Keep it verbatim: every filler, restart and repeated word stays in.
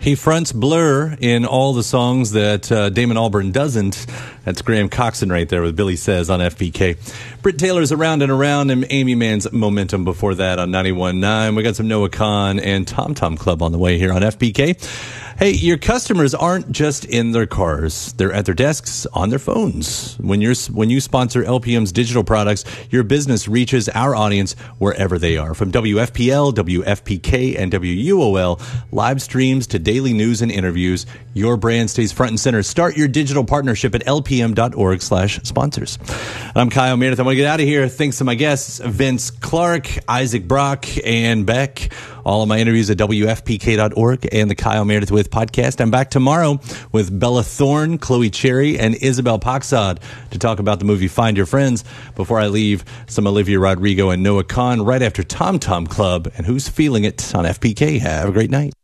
He fronts Blur in all the songs that uh, Damon Albarn doesn't. That's Graham Coxon right there with Billy Says on F P K. Britt Taylor's Around and Around and Amy Mann's Momentum before that on ninety-one point nine. We got some Noah Kahan and Tom Tom Club on the way here on F P K. Hey, your customers aren't just in their cars. They're at their desks, on their phones. When you're when you sponsor L P M's digital products, your business reaches our audience wherever they are. From W F P L, W F P K, and W U O L, live streams to daily news and interviews, your brand stays front and center. Start your digital partnership at lpm.org slash sponsors. I'm Kyle Meredith. I want to get out of here. Thanks to my guests, Vince Clark, Isaac Brock, and Beck. All of my interviews at W F P K dot org and the Kyle Meredith With podcast. I'm back tomorrow with Bella Thorne, Chloe Cherry, and Isabel Paxad to talk about the movie Find Your Friends. Before I leave, some Olivia Rodrigo and Noah Kahan right after Tom Tom Club and Who's Feeling It on F P K. Have a great night.